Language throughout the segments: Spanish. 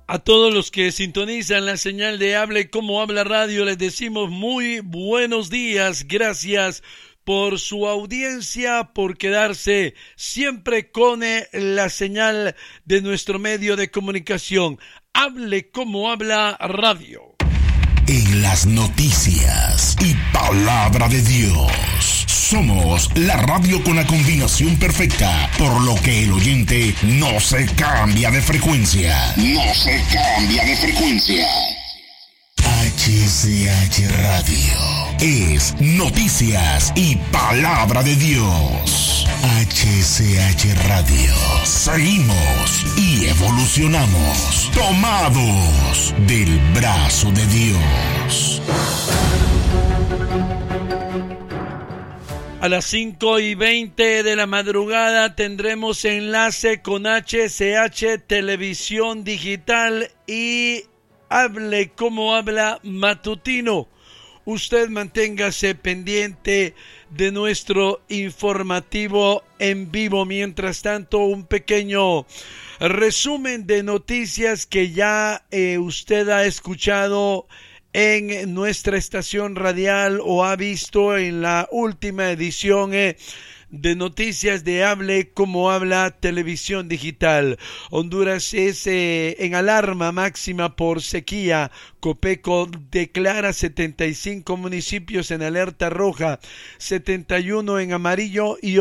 A todos los que sintonizan la señal de Hable Como Habla Radio, les decimos muy buenos días. Gracias por su audiencia, por quedarse siempre con la señal de nuestro medio de comunicación. Hable Como Habla Radio. En las noticias y palabra de Dios. Somos la radio con la combinación perfecta, por lo que el oyente no se cambia de frecuencia. HCH Radio es noticias y palabra de Dios. HCH Radio. Seguimos y evolucionamos, tomados del brazo de Dios. A las 5:20 de la madrugada tendremos enlace con HCH Televisión Digital y Hable Como Habla Matutino. Usted manténgase pendiente de nuestro informativo en vivo. Mientras tanto, un pequeño resumen de noticias que ya usted ha escuchado en nuestra estación radial o ha visto en la última edición de noticias de Hable Como Habla Televisión Digital. Honduras es en alarma máxima por sequía. Copeco declara 75 municipios en alerta roja, 71 en amarillo y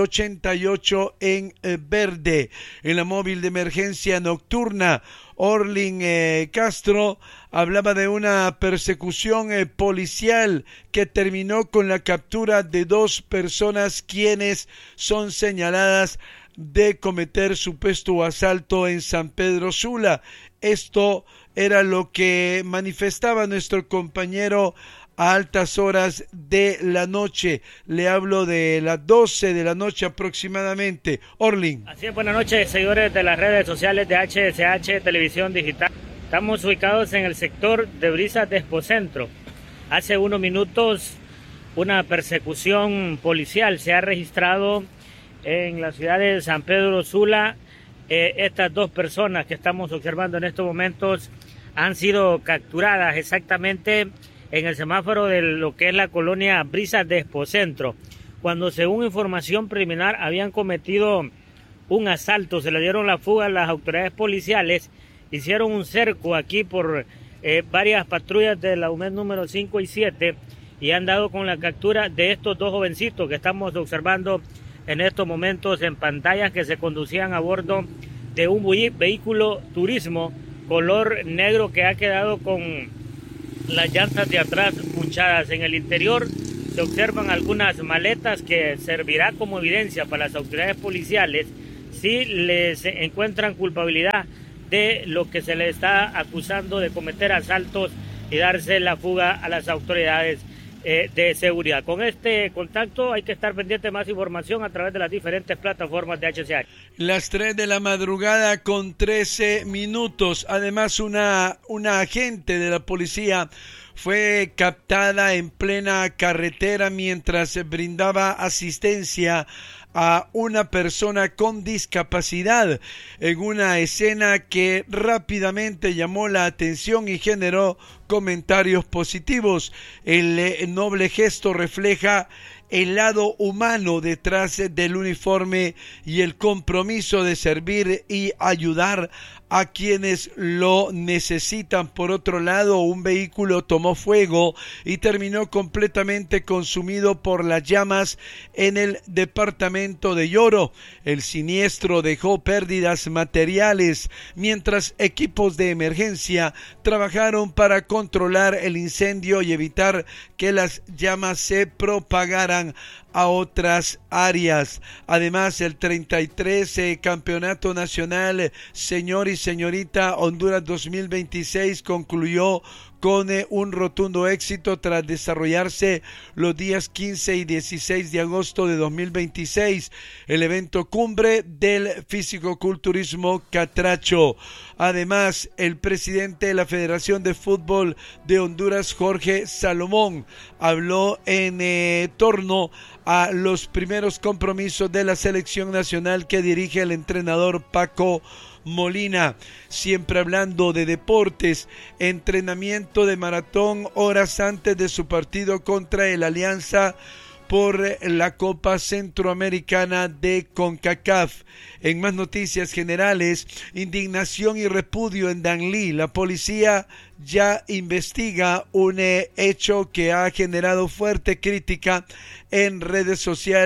88 en verde. En la móvil de emergencia nocturna, Orlin Castro hablaba de una persecución policial que terminó con la captura de 2 personas quienes son señaladas de cometer supuesto asalto en San Pedro Sula. Esto era lo que manifestaba nuestro compañero a altas horas de la noche. Le hablo de las 12 de la noche aproximadamente. Orlin. Así es, buenas noches, seguidores de las redes sociales de HCH Televisión Digital. Estamos ubicados en el sector de Brisas de Expocentro. Hace unos minutos una persecución policial se ha registrado en la ciudad de San Pedro Sula. Estas 2 personas que estamos observando en estos momentos han sido capturadas exactamente en el semáforo de lo que es la colonia Brisas de Expocentro, cuando según información preliminar habían cometido un asalto. Se le dieron la fuga a las autoridades policiales, hicieron un cerco aquí por varias patrullas de la UMED número 5 y 7 y han dado con la captura de estos 2 jovencitos que estamos observando en estos momentos en pantallas, que se conducían a bordo de un vehículo turismo color negro que ha quedado con las llantas de atrás punchadas. En el interior se observan algunas maletas que servirá como evidencia para las autoridades policiales si les encuentran culpabilidad de lo que se les está acusando de cometer asaltos y darse la fuga a las autoridades de seguridad. Con este contacto hay que estar pendiente de más información a través de las diferentes plataformas de HCH. Las 3 de la madrugada con 13 minutos. Además, una agente de la policía fue captada en plena carretera mientras brindaba asistencia a una persona con discapacidad en una escena que rápidamente llamó la atención y generó comentarios positivos. El noble gesto refleja el lado humano detrás del uniforme y el compromiso de servir y ayudar a quienes lo necesitan. Por otro lado, un vehículo tomó fuego y terminó completamente consumido por las llamas en el departamento de Yoro. El siniestro dejó pérdidas materiales, mientras equipos de emergencia trabajaron para controlar el incendio y evitar que las llamas se propagaran a otras áreas. Además, el 33 Campeonato Nacional Señor y Señorita Honduras 2026 concluyó con un rotundo éxito tras desarrollarse los días 15 y 16 de agosto de 2026, el evento cumbre del fisicoculturismo Catracho. Además, el presidente de la Federación de Fútbol de Honduras, Jorge Salomón, habló en torno a los primeros compromisos de la selección nacional que dirige el entrenador Paco Molina. Siempre hablando de deportes, entrenamiento de maratón horas antes de su partido contra el Alianza por la Copa Centroamericana de CONCACAF. En más noticias generales, indignación y repudio en Danlí. La policía ya investiga un hecho que ha generado fuerte crítica en redes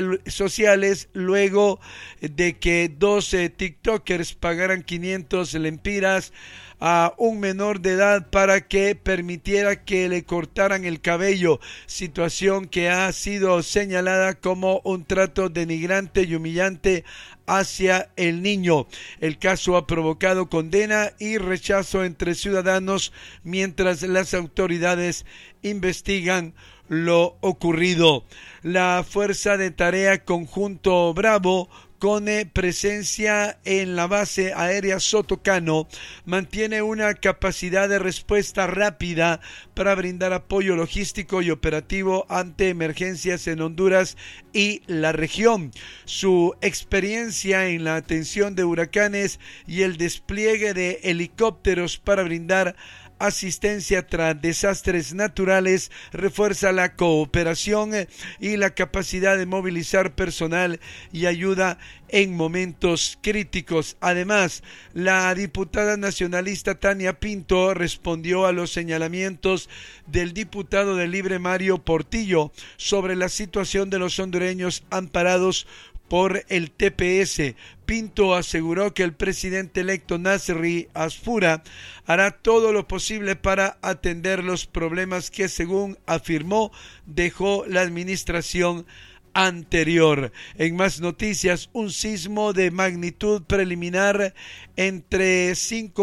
sociales luego de que dos tiktokers pagaran 500 lempiras a un menor de edad para que permitiera que le cortaran el cabello, situación que ha sido señalada como un trato denigrante y humillante hacia el niño. El caso ha provocado condena y rechazo entre ciudadanos mientras las autoridades investigan lo ocurrido. La Fuerza de Tarea Conjunto Bravo, con presencia en la base aérea Sotocano, mantiene una capacidad de respuesta rápida para brindar apoyo logístico y operativo ante emergencias en Honduras y la región. Su experiencia en la atención de huracanes y el despliegue de helicópteros para brindar asistencia tras desastres naturales refuerza la cooperación y la capacidad de movilizar personal y ayuda en momentos críticos. Además, la diputada nacionalista Tania Pinto respondió a los señalamientos del diputado del Libre Mario Portillo sobre la situación de los hondureños amparados por el TPS. Pinto aseguró que el presidente electo Nasri Asfura hará todo lo posible para atender los problemas que, según afirmó, dejó la administración anterior. En más noticias, un sismo de magnitud preliminar entre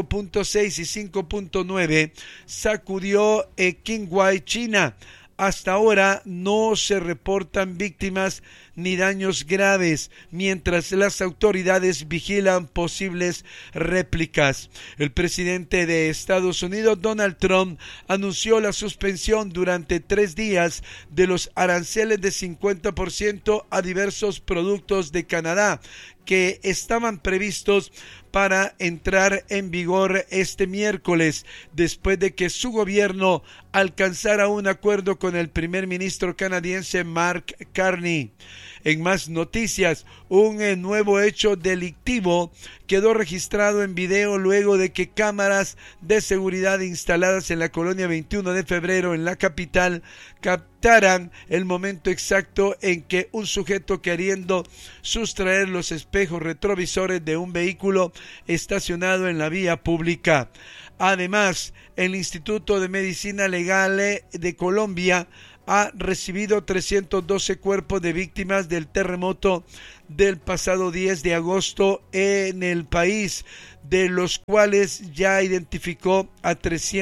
5.6 y 5.9 sacudió Qinghai, China. Hasta ahora no se reportan víctimas ni daños graves, mientras las autoridades vigilan posibles réplicas. El presidente de Estados Unidos, Donald Trump, anunció la suspensión durante 3 días de los aranceles de 50% a diversos productos de Canadá que estaban previstos para entrar en vigor este miércoles, después de que su gobierno alcanzara un acuerdo con el primer ministro canadiense Mark Carney. En más noticias, un nuevo hecho delictivo quedó registrado en video luego de que cámaras de seguridad instaladas en la colonia 21 de febrero en la capital captaran el momento exacto en que un sujeto, queriendo sustraer los espejos retrovisores de un vehículo estacionado en la vía pública. Además, el Instituto de Medicina Legal de Colombia ha recibido 312 cuerpos de víctimas del terremoto del pasado 10 de agosto en el país, de los cuales ya identificó a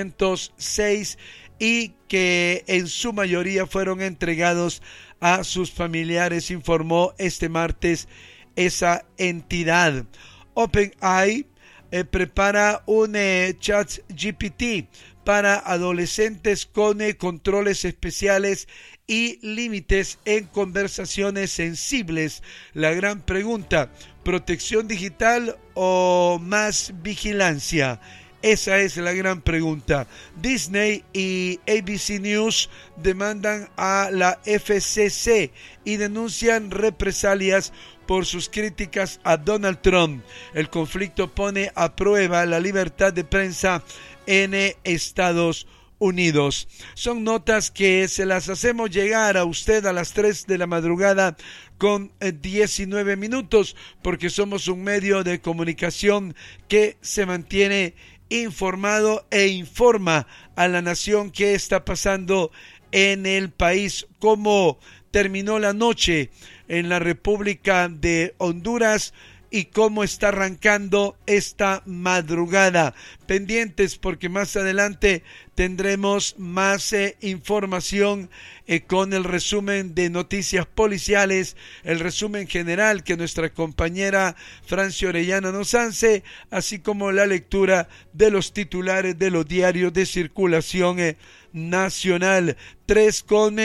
306 y que en su mayoría fueron entregados a sus familiares, informó este martes esa entidad. OpenAI prepara un ChatGPT para adolescentes con controles especiales y límites en conversaciones sensibles. La gran pregunta: ¿protección digital o más vigilancia? Esa es la gran pregunta. Disney y ABC News demandan a la FCC y denuncian represalias por sus críticas a Donald Trump. El conflicto pone a prueba la libertad de prensa en Estados Unidos. Son notas que se las hacemos llegar a usted a las 3 de la madrugada con 19 minutos, porque somos un medio de comunicación que se mantiene informado e informa a la nación qué está pasando en el país, cómo terminó la noche en la República de Honduras y cómo está arrancando esta madrugada. Pendientes, porque más adelante tendremos más información con el resumen de noticias policiales, el resumen general que nuestra compañera Francia Orellana nos hace, así como la lectura de los titulares de los diarios de circulación nacional.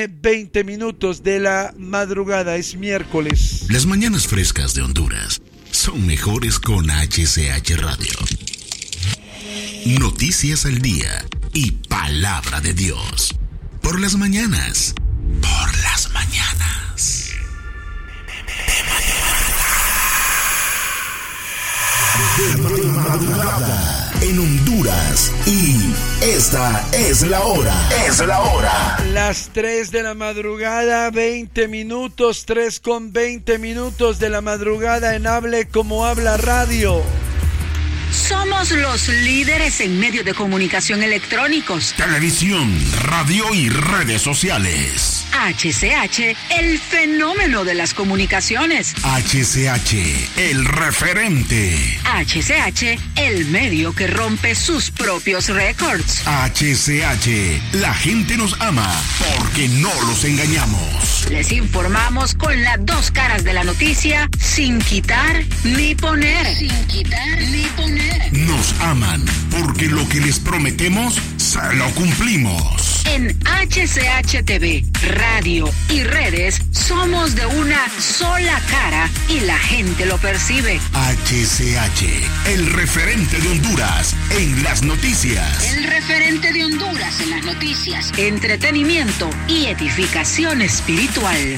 3:20 de la madrugada, es miércoles. Las mañanas frescas de Honduras son mejores con HCH Radio. Noticias al día y palabra de Dios. Por las mañanas. Por las mañanas. De madrugada en Honduras. Y esta es la hora. Es la hora. Las 3 de la madrugada, 20 minutos, 3:20 de la madrugada en Hable Como Habla Radio. Somos los líderes en medios de comunicación electrónicos. Televisión, radio y redes sociales. HCH, el fenómeno de las comunicaciones. HCH, el referente. HCH, el medio que rompe sus propios récords. HCH, la gente nos ama porque no los engañamos. Les informamos con las dos caras de la noticia, sin quitar ni poner. Sin quitar ni poner. Nos aman porque lo que les prometemos se lo cumplimos. En HCH TV, radio y redes somos de una sola cara y la gente lo percibe. HCH, el referente de Honduras en las noticias. El referente de Honduras en las noticias, entretenimiento y edificación espiritual.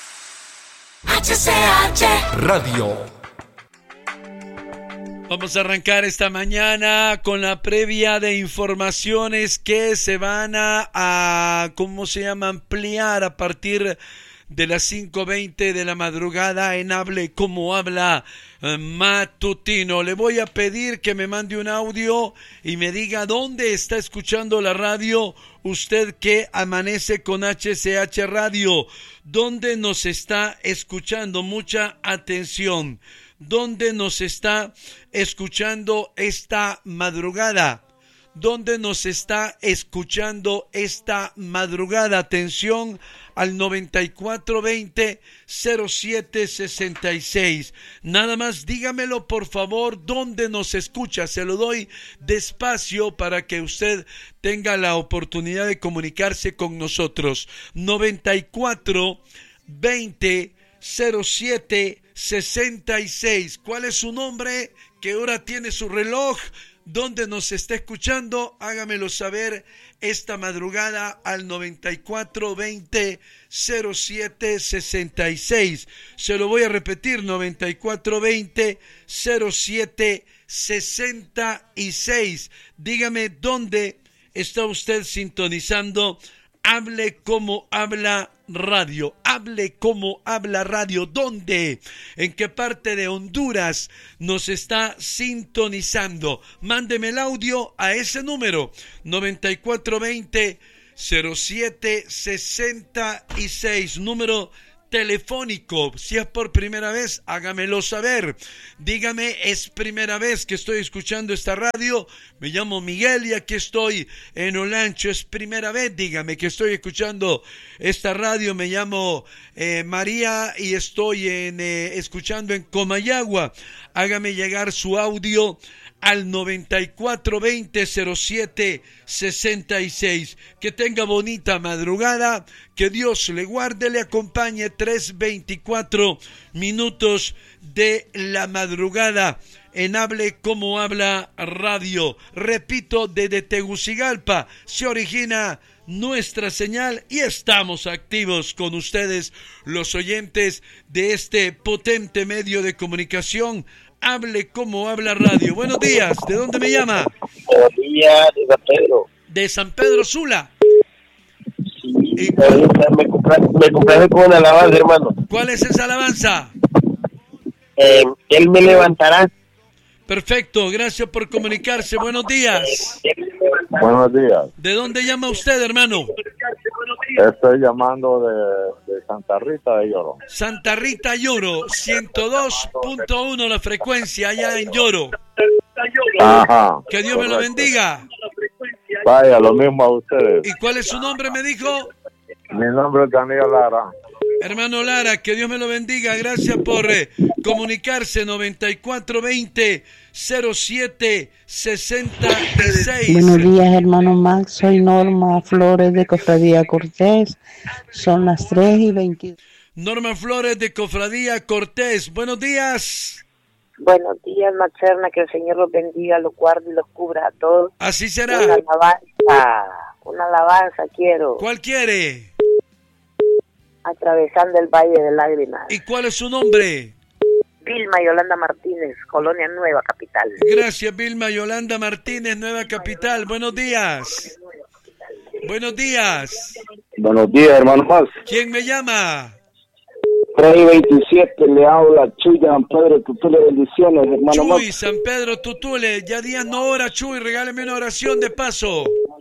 HCH Radio. Vamos a arrancar esta mañana con la previa de informaciones que se van a ampliar a partir de las 5:20 de la madrugada en Hable Como Habla matutino. Le voy a pedir que me mande un audio y me diga dónde está escuchando la radio, usted que amanece con HCH Radio, dónde nos está escuchando. Mucha atención. ¿Dónde nos está escuchando esta madrugada? ¿Dónde nos está escuchando esta madrugada? Atención al 9420-0766. Nada más dígamelo por favor, ¿dónde nos escucha? Se lo doy despacio para que usted tenga la oportunidad de comunicarse con nosotros. 9420-0766. ¿Cuál es su nombre? ¿Qué hora tiene su reloj? ¿Dónde nos está escuchando? Hágamelo saber esta madrugada al 9420-0766. Se lo voy a repetir, 9420-0766. Dígame dónde está usted sintonizando Hable Como Habla Radio. Hable Como Habla Radio. ¿Dónde? ¿En qué parte de Honduras nos está sintonizando? Mándeme el audio a ese número 9420-0766. Número telefónico. Si es por primera vez, hágamelo saber. Dígame, es primera vez que estoy escuchando esta radio. Me llamo Miguel y aquí estoy en Olancho. Es primera vez, dígame que estoy escuchando esta radio. Me llamo María y estoy escuchando en Comayagua. Hágame llegar su audio al 9420-0766. Que tenga bonita madrugada, que Dios le guarde, le acompañe. 3:24 de la madrugada en Hable Como Habla Radio. Repito, desde Tegucigalpa se origina nuestra señal y estamos activos con ustedes, los oyentes de este potente medio de comunicación. Hable Como Habla Radio. Buenos días, ¿de dónde me llama? Buenos días, de San Pedro. De San Pedro Sula. Sí, me compraste con una alabanza, hermano. ¿Cuál es esa alabanza? Él me levantará. Perfecto, gracias por comunicarse. Buenos días. Buenos días. ¿De dónde llama usted, hermano? Estoy llamando de Santa Rita de Lloro. Santa Rita Lloro, 102.1 la frecuencia allá en Lloro. Ajá. Que Dios me lo bendiga. Vaya, lo mismo a ustedes. ¿Y cuál es su nombre, me dijo? Mi nombre es Daniel Lara. Hermano Lara, que Dios me lo bendiga. Gracias por comunicarse. 9420-0766. Buenos días, hermano Max. Soy Norma Flores de Cofradía Cortés. Son las 3:22. Norma Flores de Cofradía Cortés. Buenos días. Buenos días, Maxerna, que el Señor los bendiga, los guarde y los cubra a todos. Así será. Una alabanza quiero. ¿Cuál quiere? Atravesando el Valle de Lágrimas. ¿Y cuál es su nombre? Vilma Yolanda Martínez, Colonia Nueva Capital. Gracias, Vilma Yolanda Martínez, Nueva Capital. Buenos días. Buenos días. Buenos días, hermano Max. ¿Quién me llama? 327 le habla Chuy de San Pedro Tutule, bendiciones, hermano Chuy, Max. San Pedro Tutule, ya días no hora, Chuy, regáleme una oración de paso.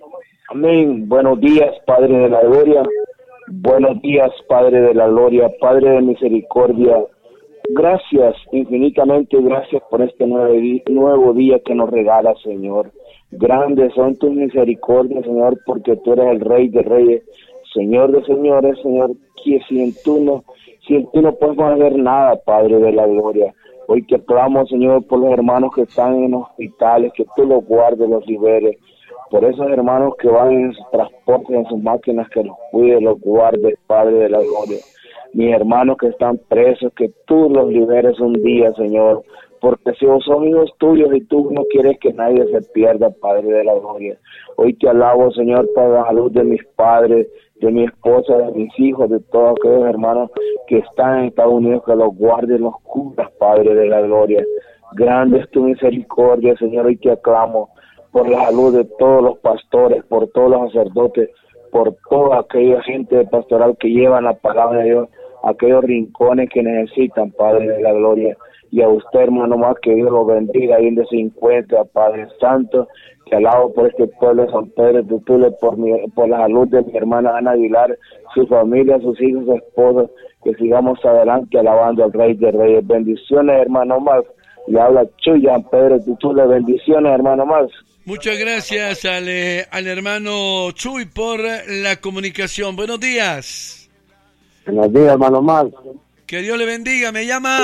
Amén. Buenos días, Padre de la Gloria. Buenos días, Padre de la Gloria, Padre de misericordia. Gracias, infinitamente gracias por este nuevo día que nos regala, Señor. Grandes son tus misericordias, Señor, porque tú eres el Rey de Reyes, Señor de Señores, Señor, que sin tú no podemos hacer nada, Padre de la Gloria. Hoy te clamo, Señor, por los hermanos que están en hospitales, que tú los guardes, los liberes. Por esos hermanos que van en sus transportes, en sus máquinas, que los cuide, los guardes, Padre de la Gloria. Mis hermanos que están presos, que tú los liberes un día, Señor, porque si son hijos tuyos y tú no quieres que nadie se pierda, Padre de la Gloria. Hoy te alabo, Señor, por la salud de mis padres, de mi esposa, de mis hijos, de todos aquellos hermanos que están en Estados Unidos, que los guardes, los cubras, Padre de la Gloria. Grande es tu misericordia, Señor, hoy te aclamo por la salud de todos los pastores, por todos los sacerdotes, por toda aquella gente pastoral que llevan la palabra de Dios a aquellos rincones que necesitan, Padre de la Gloria. Y a usted, hermano más, que Dios lo bendiga ahí en de 50, Padre Santo, que alabo por este pueblo de San Pedro Tutule, por la salud de mi hermana Ana Aguilar, su familia, sus hijos, su esposo, que sigamos adelante alabando al Rey de Reyes. Bendiciones, hermano más. Le habla Chuy San Pedro Tutule, bendiciones, hermano más. Muchas gracias al hermano Chuy por la comunicación. Buenos días. Buenos días, hermano Marc. Que Dios le bendiga. ¿Me llama?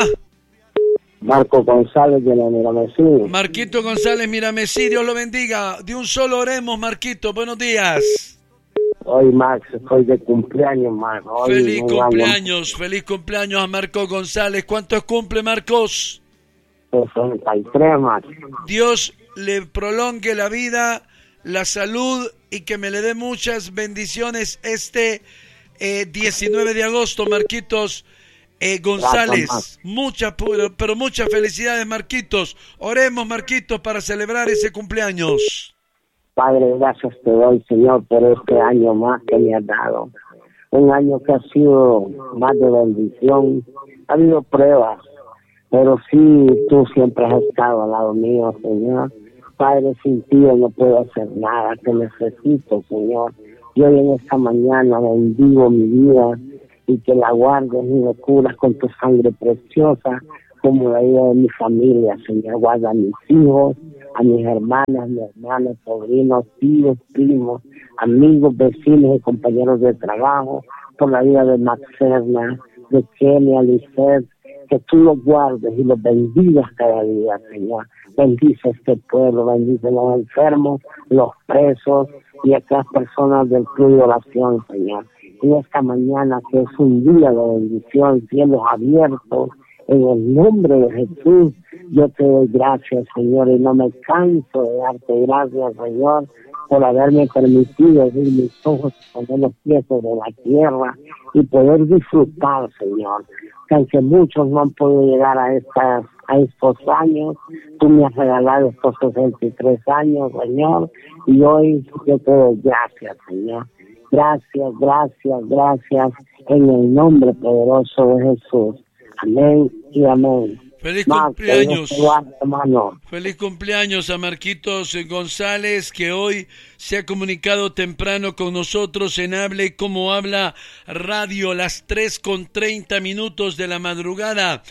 Marco González de la Miramesí. Marquito González Miramesí, Dios lo bendiga. De un solo oremos, Marquito. Buenos días. Hoy, Max, estoy de cumpleaños, Max. Feliz cumpleaños a Marco González. ¿Cuántos cumple, Marcos? 63, Max. Dios le prolongue la vida, la salud y que me le dé muchas bendiciones este 19 de agosto, Marquitos González. Muchas felicidades, Marquitos. Oremos, Marquitos, para celebrar ese cumpleaños. Padre, gracias te doy, Señor, por este año más que me has dado. Un año que ha sido más de bendición. Ha habido pruebas, pero sí, tú siempre has estado al lado mío, Señor. Padre, sin ti yo no puedo hacer nada, te necesito, Señor. Yo hoy en esta mañana bendigo mi vida y que la guardes y me curas con tu sangre preciosa, como la vida de mi familia, Señor. Guarda a mis hijos, a mis hermanas, sobrinos, tíos, primos, amigos, vecinos y compañeros de trabajo, por la vida de Maxerna, de Kenia, Lisset, que tú los guardes y los bendigas cada día, Señor. Bendice este pueblo, bendice los enfermos, los presos y a aquellas personas del club de oración, Señor. Y esta mañana, que es un día de bendición, cielos abiertos, en el nombre de Jesús, yo te doy gracias, Señor, y no me canso de darte gracias, Señor, por haberme permitido abrir mis ojos, poner los pies sobre la tierra y poder disfrutar, Señor. Que aunque muchos no han podido llegar a estos años, tú me has regalado estos 63 años, Señor, y hoy yo te doy gracias, Señor. Gracias, en el nombre poderoso de Jesús. Amén y amén. Feliz cumpleaños. Feliz cumpleaños a Marquitos González, que hoy se ha comunicado temprano con nosotros en Hable Como Habla Radio, las 3:30 de la madrugada.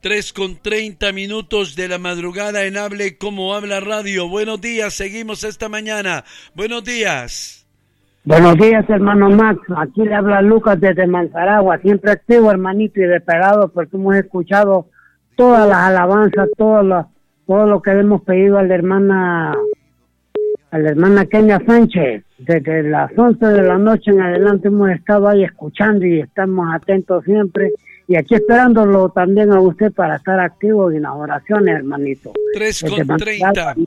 3:30 de la madrugada en Hable Como Habla Radio. Buenos días, seguimos esta mañana. Buenos días. Buenos días, hermano Max. Aquí le habla Lucas desde Manzaragua. Siempre activo, hermanito, y despegado, porque hemos escuchado todas las alabanzas, todo lo que hemos pedido a la hermana Kenia Sánchez. Desde las 11 de la noche en adelante hemos estado ahí escuchando y estamos atentos siempre. Y aquí esperándolo también a usted para estar activo en las oraciones, hermanito. 3:30.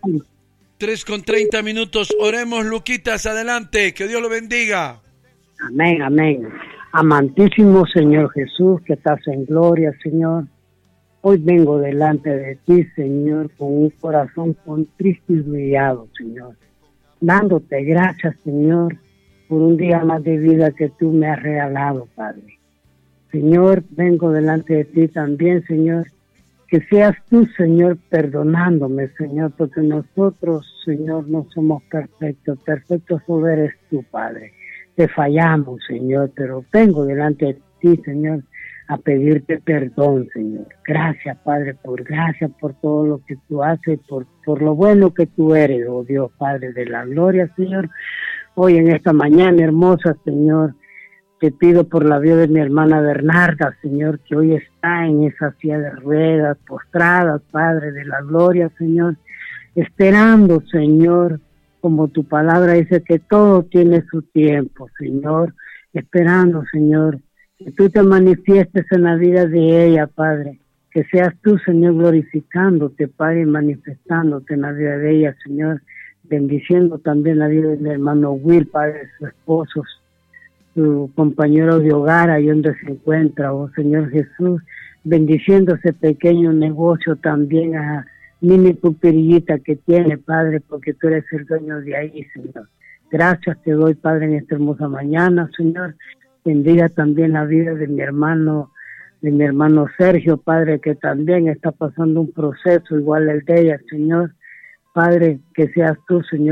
3:30 minutos. Oremos, Luquitas, adelante. Que Dios lo bendiga. Amén, amén. Amantísimo Señor Jesús, que estás en gloria, Señor. Hoy vengo delante de ti, Señor, con un corazón contrito y humillado, Señor. Dándote gracias, Señor, por un día más de vida que tú me has regalado, Padre. Señor, vengo delante de ti también, Señor, que seas tú, Señor, perdonándome, Señor, porque nosotros, Señor, no somos perfectos. Perfecto solo eres tú, Padre. Te fallamos, Señor, pero vengo delante de ti, Señor, a pedirte perdón, Señor. Gracias, Padre, gracias por todo lo que tú haces, por lo bueno que tú eres, oh Dios, Padre de la gloria, Señor. Hoy en esta mañana hermosa, Señor, te pido por la vida de mi hermana Bernarda, Señor, que hoy está en esa silla de ruedas, postrada, Padre de la gloria, Señor, esperando, Señor, como tu palabra dice, que todo tiene su tiempo, Señor, esperando, Señor, que tú te manifiestes en la vida de ella, Padre, que seas tú, Señor, glorificándote, Padre, y manifestándote en la vida de ella, Señor, bendiciendo también la vida de mi hermano Will, Padre, su esposo, su compañero de hogar, ahí donde se encuentra, oh Señor Jesús, bendiciendo ese pequeño negocio también a mini pupirillita que tiene, Padre, porque tú eres el dueño de ahí, Señor. Gracias te doy, Padre, en esta hermosa mañana, Señor. Bendiga también la vida de mi hermano Sergio, Padre, que también está pasando un proceso igual el de ella, Señor. Padre, que seas tú, Señor,